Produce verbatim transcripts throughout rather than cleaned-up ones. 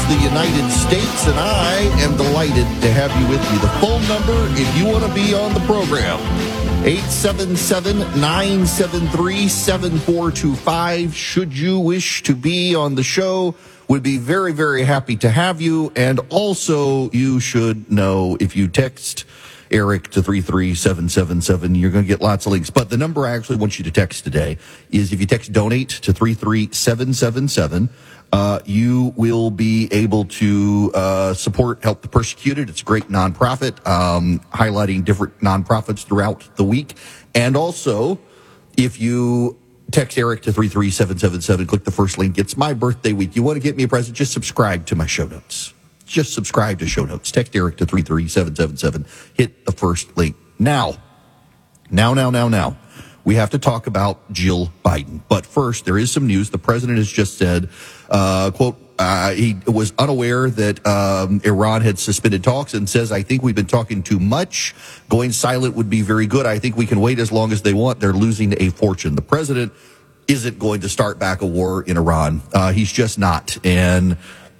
the United States, and I am delighted to have you with me. The phone number, if you want to be on the program, eight seven seven, nine seven three, seven four two five. Should you wish to be on the show, would be very, very happy to have you. And also, you should know if you text Eric to three three seven seven seven, you're going to get lots of links. But the number I actually want you to text today is, if you text donate to three three seven seven seven, uh, you will be able to uh, support Help the Persecuted. It's a great nonprofit, um, highlighting different nonprofits throughout the week. And also, if you text Eric to three three seven seven seven, click the first link. It's my birthday week. You want to get me a present? Just subscribe to my show notes. Just subscribe to show notes. Text Eric to three three seven seven seven. Hit the first link. Now, now, now, now, now, we have to talk about Jill Biden. But first, there is some news. The president has just said, uh, quote, uh, he was unaware that um, Iran had suspended talks, and says, I think we've been talking too much. Going silent would be very good. I think we can wait as long as they want. They're losing a fortune. The president isn't going to start back a war in Iran. Uh, he's just not. And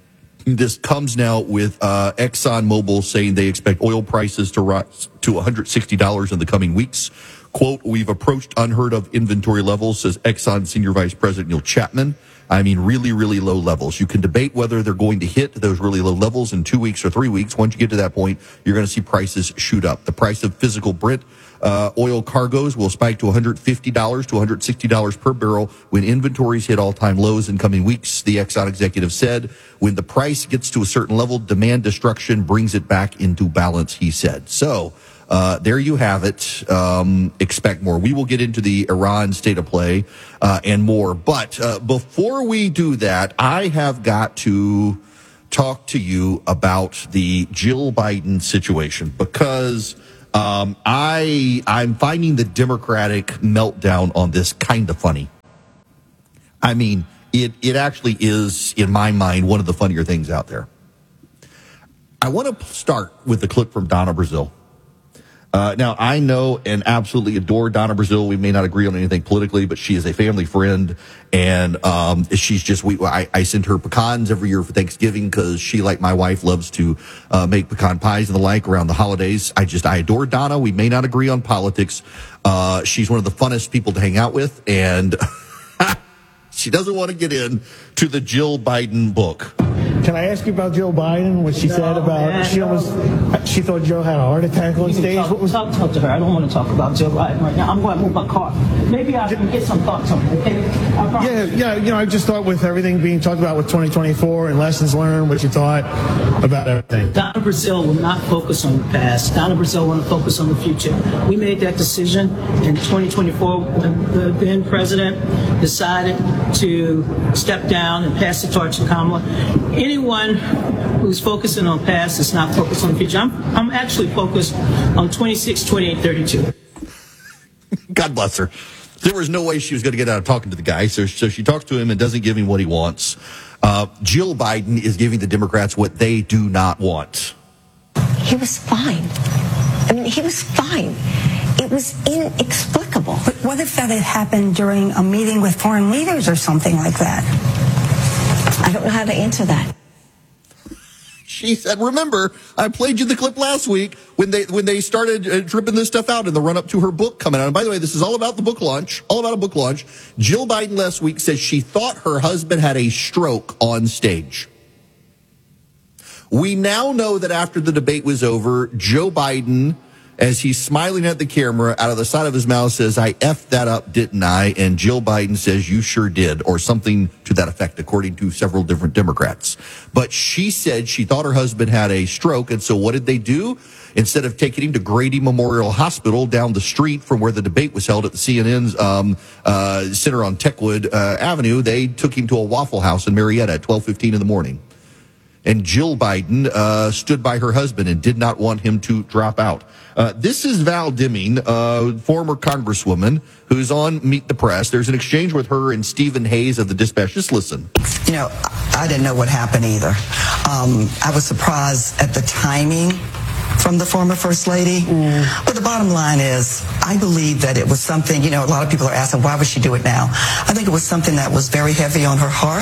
this comes now with uh, ExxonMobil saying they expect oil prices to rise to one hundred sixty dollars in the coming weeks. Quote, we've approached unheard of inventory levels, says Exxon Senior Vice President Neil Chapman. I mean, really, really low levels. You can debate whether they're going to hit those really low levels in two weeks or three weeks. Once you get to that point, you're going to see prices shoot up. The price of physical Brent uh, oil cargoes will spike to one hundred fifty dollars to one hundred sixty dollars per barrel when inventories hit all-time lows in coming weeks. The Exxon executive said, when the price gets to a certain level, demand destruction brings it back into balance, he said. So, Uh, there you have it. Um, expect more. We will get into the Iran state of play uh, and more. But uh, before we do that, I have got to talk to you about the Jill Biden situation, because um, I I'm finding the Democratic meltdown on this kind of funny. I mean, it it actually is, in my mind, one of the funnier things out there. I want to start with the clip from Donna Brazile. Uh, now, I know and absolutely adore Donna Brazile. We may not agree on anything politically, but she is a family friend, and um, she's just, we, I, I send her pecans every year for Thanksgiving, because she, like my wife, loves to uh, make pecan pies and the like around the holidays. I just, I adore Donna. We may not agree on politics. Uh, she's one of the funnest people to hang out with, and she doesn't want to get in to the Jill Biden book. Can I ask you about Jill Biden? What she no, said about man, she no. almost she thought Joe had a heart attack on stage. Talk, what was talk, talk to her. I don't want to talk about Jill Biden right now. I'm going to move my car. Maybe I can get some thoughts on it. Okay? Yeah, yeah. You know, I just thought with everything being talked about with twenty twenty-four and lessons learned, what you thought about everything. Donna Brazile will not focus on the past. Donna Brazile will focus on the future. We made that decision in twenty twenty-four when the then president decided to step down and pass the torch to Kamala. Anyone who's focusing on past is not focused on the future. I'm, I'm actually focused on twenty-six, twenty-eight, thirty-two. God bless her. There was no way she was going to get out of talking to the guy, so, so she talks to him and doesn't give him what he wants. Uh, Jill Biden is giving the Democrats what they do not want. He was fine. I mean, he was fine. It was inexplicable. But what if that had happened during a meeting with foreign leaders or something like that? I don't know how to answer that. She said, remember, I played you the clip last week when they when they started uh, tripping this stuff out in the run-up to her book coming out. And by the way, this is all about the book launch, all about a book launch. Jill Biden last week says she thought her husband had a stroke on stage. We now know that after the debate was over, Joe Biden, as he's smiling at the camera, out of the side of his mouth says, I effed that up, didn't I? And Jill Biden says, you sure did, or something to that effect, according to several different Democrats. But she said she thought her husband had a stroke, and so what did they do? Instead of taking him to Grady Memorial Hospital down the street from where the debate was held at the C N N's um, uh, center on Techwood uh, Avenue, they took him to a Waffle House in Marietta at twelve fifteen in the morning. And Jill Biden uh, stood by her husband and did not want him to drop out. Uh, this is Val Deming, uh, former congresswoman, who's on Meet the Press. There's an exchange with her and Stephen Hayes of the Dispatch. Just listen. You know, I didn't know what happened either. Um, I was surprised at the timing from the former First Lady. Mm. But the bottom line is, I believe that it was something, you know, a lot of people are asking, why would she do it now? I think it was something that was very heavy on her heart.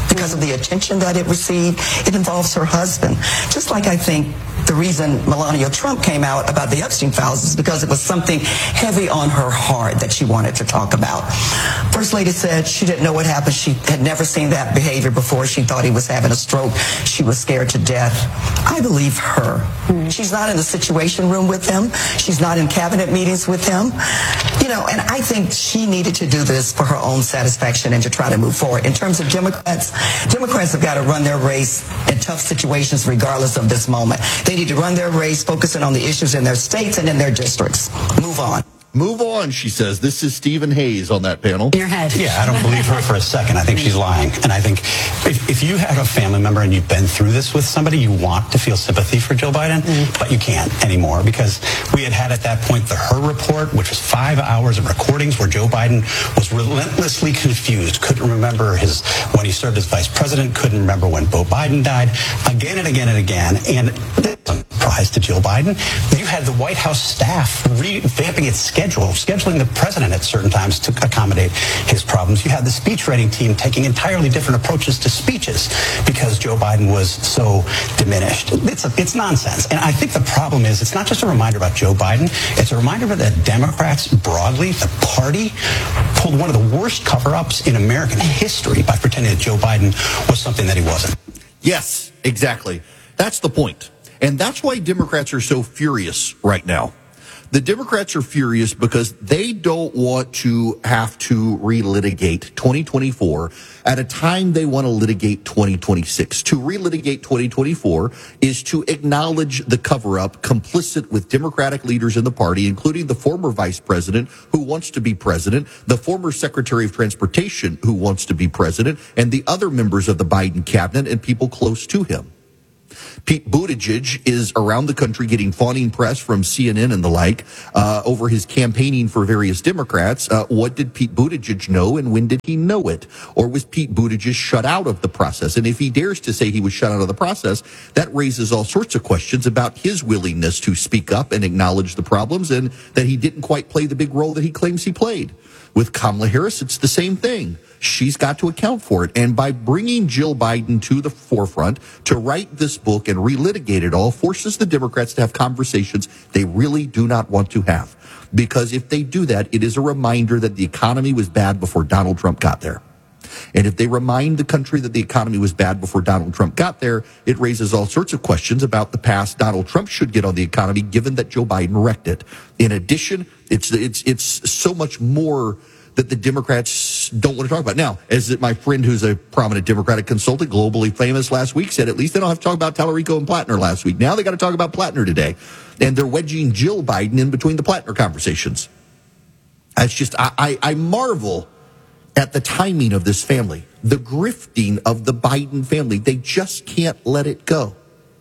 because of the attention that it received. It involves her husband. Just like I think the reason Melania Trump came out about the Epstein files is because it was something heavy on her heart that she wanted to talk about. First Lady said she didn't know what happened. She had never seen that behavior before. She thought he was having a stroke. She was scared to death. I believe her. Mm-hmm. She's not in the Situation Room with him. She's not in cabinet meetings with him. You know, and I think she needed to do this for her own satisfaction and to try to move forward. In terms of Democrats, Democrats have got to run their race in tough situations regardless of this moment. They need to run their race focusing on the issues in their states and in their districts. Move on. Move on, she says. This is Stephen Hayes on that panel. In your head. Yeah, I don't believe her for a second. I think she's lying. And I think if, if you have a family member and you've been through this with somebody, you want to feel sympathy for Joe Biden, mm. but you can't anymore because we had had at that point the Her Report, which was five hours of recordings where Joe Biden was relentlessly confused, couldn't remember his when he served as vice president, couldn't remember when Beau Biden died, again and again and again. And that's a surprise to Jill Biden. You had the White House staff revamping its schedule. Schedule, scheduling the president at certain times to accommodate his problems. You had the speech writing team taking entirely different approaches to speeches because Joe Biden was so diminished. It's a, it's nonsense. And I think the problem is it's not just a reminder about Joe Biden. It's a reminder that Democrats broadly, the party, pulled one of the worst cover-ups in American history by pretending that Joe Biden was something that he wasn't. Yes, exactly. That's the point. And that's why Democrats are so furious right now. The Democrats are furious because they don't want to have to relitigate twenty twenty-four at a time they want to litigate twenty twenty-six. To relitigate twenty twenty-four is to acknowledge the cover-up complicit with Democratic leaders in the party, including the former vice president who wants to be president, the former secretary of transportation who wants to be president, and the other members of the Biden cabinet and people close to him. Pete Buttigieg is around the country getting fawning press from C N N and the like uh, over his campaigning for various Democrats. Uh, what did Pete Buttigieg know and when did he know it? Or was Pete Buttigieg shut out of the process? And if he dares to say he was shut out of the process, that raises all sorts of questions about his willingness to speak up and acknowledge the problems and that he didn't quite play the big role that he claims he played. With Kamala Harris, it's the same thing. She's got to account for it. And by bringing Jill Biden to the forefront to write this book and relitigate it all forces the Democrats to have conversations they really do not want to have. Because if they do that, it is a reminder that the economy was bad before Donald Trump got there. And if they remind the country that the economy was bad before Donald Trump got there, it raises all sorts of questions about the path Donald Trump should get on the economy, given that Joe Biden wrecked it. In addition, it's it's it's so much more that the Democrats don't want to talk about. Now, as my friend who's a prominent Democratic consultant, globally famous last week, said, at least they don't have to talk about Tallarico and Plattner last week. Now they got to talk about Plattner today. And they're wedging Jill Biden in between the Plattner conversations. It's just, I, I, I marvel at the timing of this family, the grifting of the Biden family. They just can't let it go.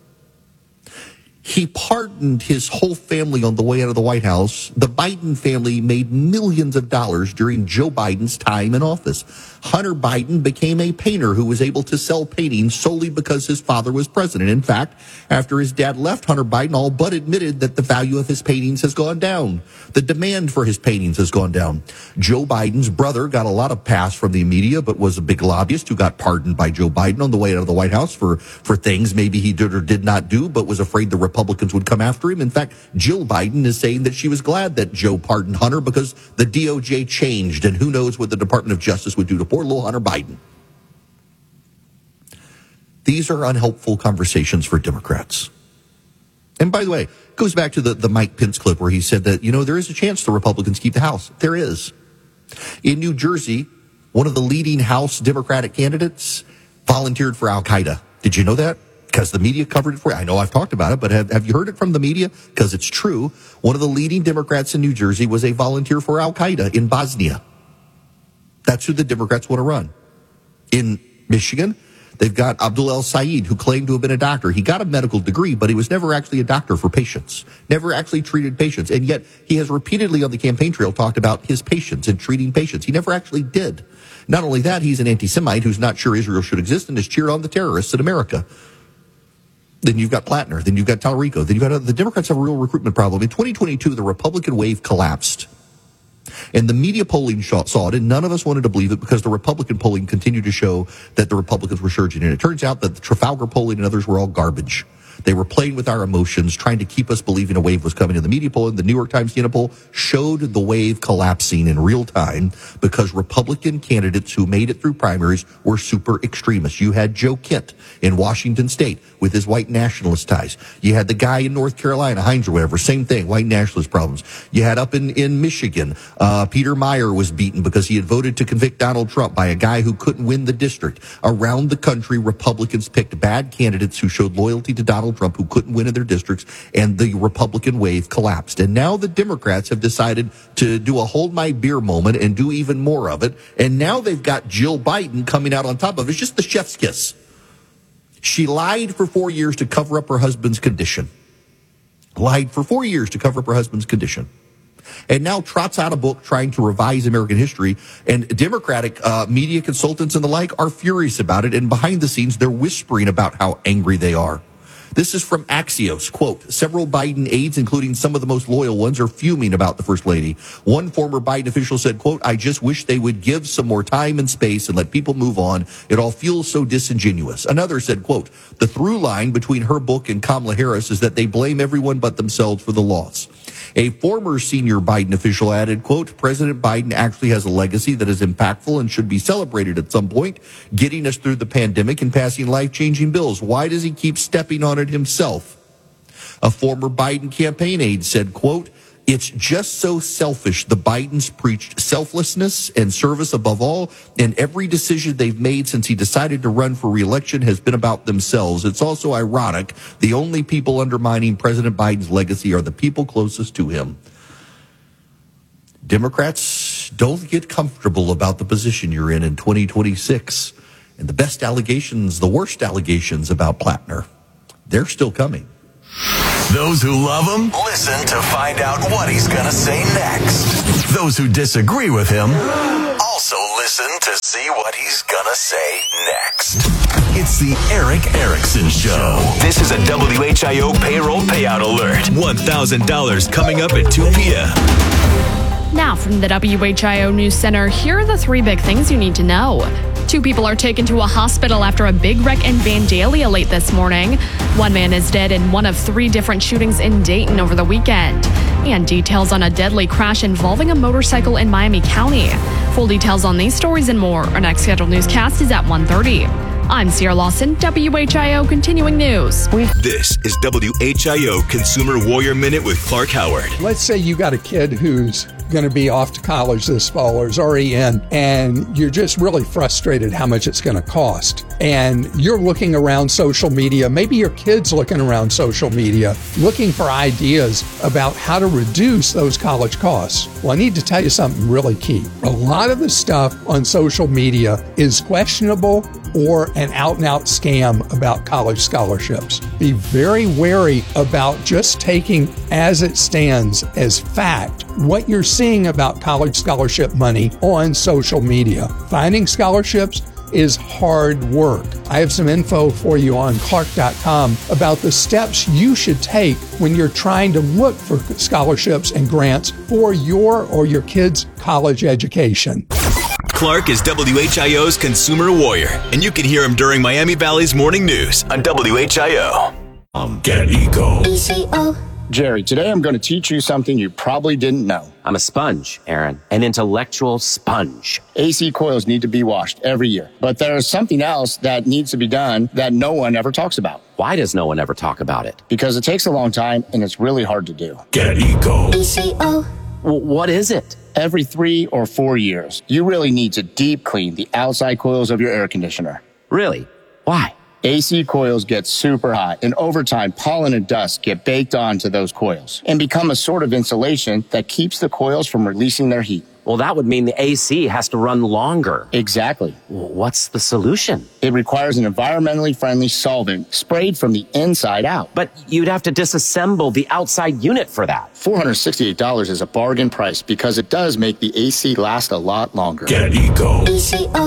He pardoned his whole family on the way out of the White House. The Biden family made millions of dollars during Joe Biden's time in office. Hunter Biden became a painter who was able to sell paintings solely because his father was president. In fact, after his dad left, Hunter Biden all but admitted that the value of his paintings has gone down. The demand for his paintings has gone down. Joe Biden's brother got a lot of pass from the media, but was a big lobbyist who got pardoned by Joe Biden on the way out of the White House for, for things maybe he did or did not do, but was afraid the Republicans would come after him. In fact, Jill Biden is saying that she was glad that Joe pardoned Hunter because the D O J changed, and who knows what the Department of Justice would do to poor little Hunter Biden. These are unhelpful conversations for Democrats. And by the way, it goes back to the, the Mike Pence clip where he said that, you know, there is a chance the Republicans keep the House. There is. In New Jersey, one of the leading House Democratic candidates volunteered for Al-Qaeda. Did you know that? Because the media covered it for you. I know I've talked about it, but have, have you heard it from the media? Because it's true. One of the leading Democrats in New Jersey was a volunteer for Al-Qaeda in Bosnia. That's who the Democrats want to run. In Michigan, they've got Abdul El-Sayed, who claimed to have been a doctor. He got a medical degree, but he was never actually a doctor for patients, never actually treated patients. And yet he has repeatedly on the campaign trail talked about his patients and treating patients. He never actually did. Not only that, he's an anti-Semite who's not sure Israel should exist and has cheered on the terrorists in America. Then you've got Plattner. Then you've got Tallarico. Then you've got uh, the Democrats have a real recruitment problem. In twenty twenty-two, the Republican wave collapsed. And the media polling saw it, and none of us wanted to believe it because the Republican polling continued to show that the Republicans were surging. And it turns out that the Trafalgar polling and others were all garbage. They were playing with our emotions, trying to keep us believing a wave was coming. In the media poll, the New York Times Siena poll showed the wave collapsing in real time because Republican candidates who made it through primaries were super extremists. You had Joe Kent in Washington State with his white nationalist ties. You had the guy in North Carolina, Hines or whatever, same thing, white nationalist problems. You had up in, in Michigan, uh, Peter Meyer was beaten because he had voted to convict Donald Trump by a guy who couldn't win the district. Around the country, Republicans picked bad candidates who showed loyalty to Donald Trump, who couldn't win in their districts, and the Republican wave collapsed. And now the Democrats have decided to do a hold my beer moment and do even more of it. And now they've got Jill Biden coming out on top of it. It's just the chef's kiss. She lied for four years to cover up her husband's condition. Lied for four years to cover up her husband's condition. And now trots out a book trying to revise American history. And Democratic uh, media consultants and the like are furious about it. And behind the scenes, they're whispering about how angry they are. This is from Axios. Quote, several Biden aides, including some of the most loyal ones, are fuming about the First Lady. One former Biden official said, quote, I just wish they would give some more time and space and let people move on. It all feels so disingenuous. Another said, quote, the through line between her book and Kamala Harris is that they blame everyone but themselves for the loss. A former senior Biden official added, quote, President Biden actually has a legacy that is impactful and should be celebrated at some point, getting us through the pandemic and passing life-changing bills. Why does he keep stepping on it himself? A former Biden campaign aide said, quote, it's just so selfish. The Bidens preached selflessness and service above all, and every decision they've made since he decided to run for re-election has been about themselves. It's also ironic. The only people undermining President Biden's legacy are the people closest to him. Democrats, don't get comfortable about the position you're in in twenty twenty-six. And the best allegations, the worst allegations about Plattner, they're still coming. Those who love him, listen to find out what he's going to say next. Those who disagree with him, also listen to see what he's going to say next. It's the Erick Erickson Show. This is a W H I O payroll payout alert. one thousand dollars coming up at two p.m. Now from the W H I O News Center, here are the three big things you need to know. Two people are taken to a hospital after a big wreck in Vandalia late this morning. One man is dead in one of three different shootings in Dayton over the weekend. And details on a deadly crash involving a motorcycle in Miami County. Full details on these stories and more. Our next scheduled newscast is at one thirty. I'm Sierra Lawson, W H I O Continuing News. This is W H I O Consumer Warrior Minute with Clark Howard. Let's say you got a kid who's going to be off to college this fall or is already in, and you're just really frustrated how much it's going to cost. And you're looking around social media, maybe your kid's looking around social media, looking for ideas about how to reduce those college costs. Well, I need to tell you something really key. A lot of the stuff on social media is questionable or an out-and-out scam about college scholarships. Be very wary about just taking as it stands as fact what you're seeing about college scholarship money on social media. Finding scholarships is hard work. I have some info for you on Clark dot com about the steps you should take when you're trying to look for scholarships and grants for your or your kids' college education. Clark is W H I O's Consumer Warrior, and you can hear him during Miami Valley's Morning News on W H I O. Um, get Eco. E C O. Jerry, today I'm going to teach you something you probably didn't know. I'm a sponge, Aaron. An intellectual sponge. A C coils need to be washed every year. But there's something else that needs to be done that no one ever talks about. Why does no one ever talk about it? Because it takes a long time and it's really hard to do. Get Eco. E C O. W- what is it? Every three or four years, you really need to deep clean the outside coils of your air conditioner. Really? Why? A C coils get super hot, and over time, pollen and dust get baked onto those coils and become a sort of insulation that keeps the coils from releasing their heat. Well, that would mean the A C has to run longer. Exactly. What's the solution? It requires an environmentally friendly solvent sprayed from the inside out. But you'd have to disassemble the outside unit for that. four hundred sixty-eight dollars is a bargain price because it does make the A C last a lot longer. Get Eco. E C O.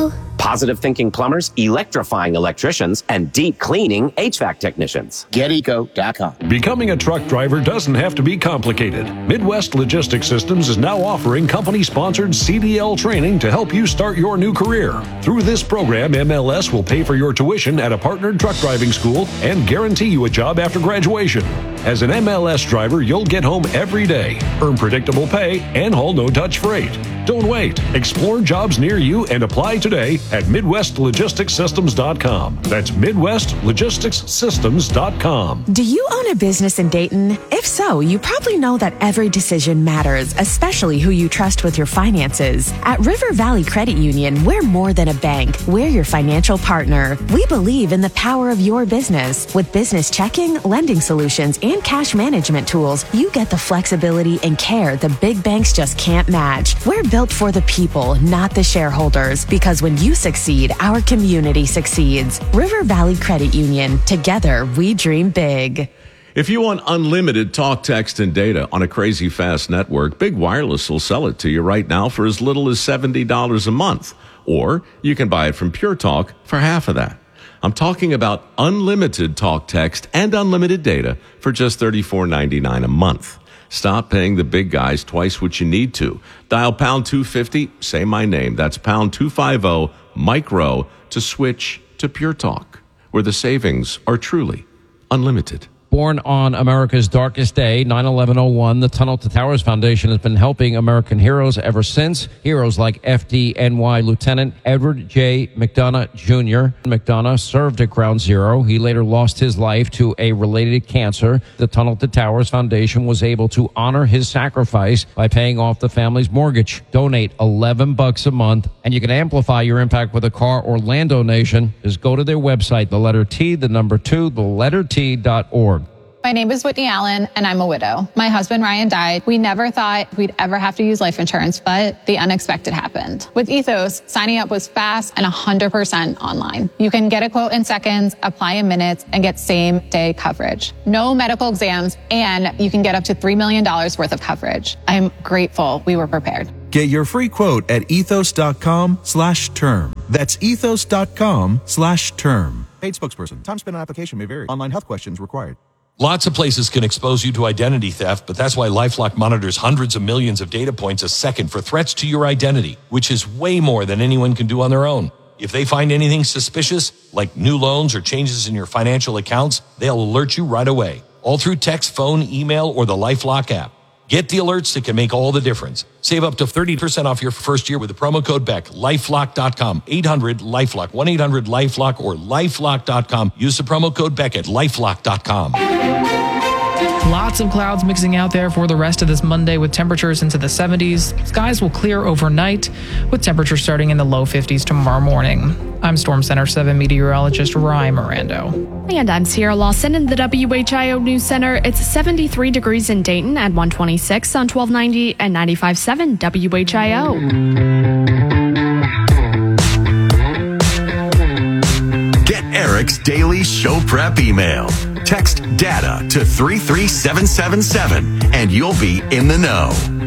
positive thinking plumbers, electrifying electricians, and deep cleaning H V A C technicians. Get eco dot com. Becoming a truck driver doesn't have to be complicated. Midwest Logistics Systems is now offering company-sponsored C D L training to help you start your new career. Through this program, M L S will pay for your tuition at a partnered truck driving school and guarantee you a job after graduation. As an M L S driver, you'll get home every day, earn predictable pay, and haul no-touch freight. Don't wait. Explore jobs near you and apply today at Midwest Logistics Systems dot com. That's Midwest Logistics Systems dot com. Do you own a business in Dayton? If so, you probably know that every decision matters, especially who you trust with your finances. At River Valley Credit Union, we're more than a bank. We're your financial partner. We believe in the power of your business. With business checking, lending solutions, and cash management tools, you get the flexibility and care the big banks just can't match. We're built for the people, not the shareholders, because when you succeed, our community succeeds. River Valley Credit Union. Together, we dream big. If you want unlimited talk, text, and data on a crazy fast network, Big Wireless will sell it to you right now for as little as seventy dollars a month. Or you can buy it from Pure Talk for half of that. I'm talking about unlimited talk, text, and unlimited data for just thirty-four ninety-nine a month. Stop paying the big guys twice what you need to. Dial pound two fifty, say my name. That's pound two fifty, micro, to switch to Pure Talk, where the savings are truly unlimited. Born on America's darkest day, nine eleven oh one, the Tunnel to Towers Foundation has been helping American heroes ever since. Heroes like F D N Y Lieutenant Edward J. McDonough Junior McDonough served at Ground Zero. He later lost his life to a related cancer. The Tunnel to Towers Foundation was able to honor his sacrifice by paying off the family's mortgage. Donate eleven bucks a month, and you can amplify your impact with a car or land donation. Just go to their website, the letter T, the number two, the letter T dot org. My name is Whitney Allen, and I'm a widow. My husband, Ryan, died. We never thought we'd ever have to use life insurance, but the unexpected happened. With Ethos, signing up was fast and one hundred percent online. You can get a quote in seconds, apply in minutes, and get same-day coverage. No medical exams, and you can get up to three million dollars worth of coverage. I'm grateful we were prepared. Get your free quote at ethos.com slash term. That's ethos.com slash term. Paid spokesperson. Time spent on application may vary. Online health questions required. Lots of places can expose you to identity theft, but that's why LifeLock monitors hundreds of millions of data points a second for threats to your identity, which is way more than anyone can do on their own. If they find anything suspicious, like new loans or changes in your financial accounts, they'll alert you right away, all through text, phone, email, or the LifeLock app. Get the alerts that can make all the difference. Save up to thirty percent off your first year with the promo code Beck. lifelock dot com, eight hundred LifeLock, one eight hundred LifeLock, or lifelock dot com. Use the promo code Beck at lifelock dot com. Lots of clouds mixing out there for the rest of this Monday with temperatures into the seventies. Skies will clear overnight with temperatures starting in the low fifties tomorrow morning. I'm Storm Center seven meteorologist Ryan Mirando. And I'm Sierra Lawson in the W H I O News Center. It's seventy-three degrees in Dayton at one twenty-six on twelve ninety and ninety-five point seven W H I O. Get Eric's daily show prep email. Text DATA to three three seven seven seven and you'll be in the know.